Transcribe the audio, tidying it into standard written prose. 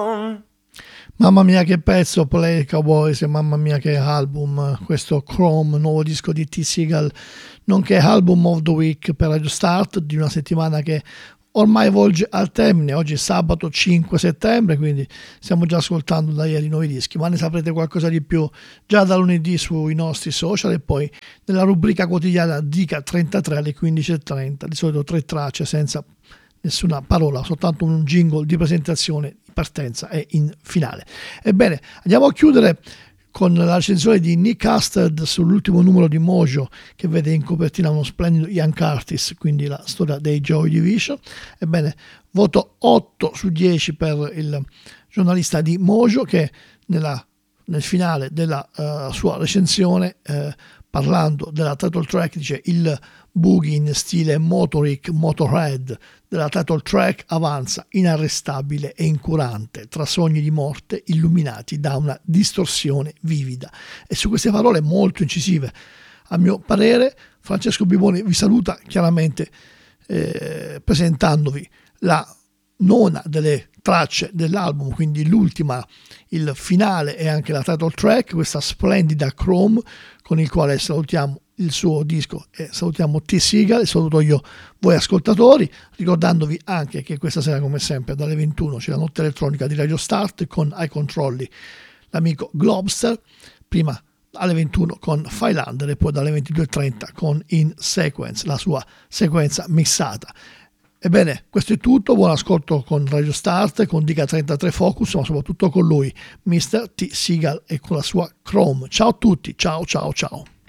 Mamma mia che pezzo, Play Cowboys, e mamma mia che album, questo Chrome, nuovo disco di T. Seagal, nonché album of the week per Radio Start di una settimana che ormai volge al termine. Oggi è sabato 5 settembre, quindi stiamo già ascoltando da ieri nuovi dischi, ma ne saprete qualcosa di più già da lunedì sui nostri social e poi nella rubrica quotidiana Dica 33 alle 15:30, di solito 3 tracce senza nessuna parola, soltanto un jingle di presentazione, in partenza e in finale. Ebbene, andiamo a chiudere con la recensione di Nick Custard sull'ultimo numero di Mojo, che vede in copertina uno splendido Ian Curtis, quindi la storia dei Joy Division. Ebbene, voto 8 su 10 per il giornalista di Mojo, che nel finale della sua recensione, parlando della title track, dice: il boogie in stile Motorhead della title track avanza inarrestabile e incurante tra sogni di morte illuminati da una distorsione vivida. E su queste parole molto incisive, a mio parere, Francesco Bibone vi saluta chiaramente presentandovi la nona delle tracce dell'album, quindi l'ultima, il finale e anche la title track, questa splendida Chrome, con il quale salutiamo il suo disco e salutiamo T. Seagal, e saluto io voi ascoltatori, ricordandovi anche che questa sera, come sempre, dalle 21 c'è la notte elettronica di Radio Start con ai controlli l'amico Globster, prima alle 21 con Filander e poi dalle 22:30 con In Sequence, la sua sequenza mixata. Ebbene, questo è tutto, buon ascolto con Radio Start, con Dica 33 Focus, ma soprattutto con lui, Mr. T. Seagal, e con la sua Chrome. Ciao a tutti, ciao ciao ciao.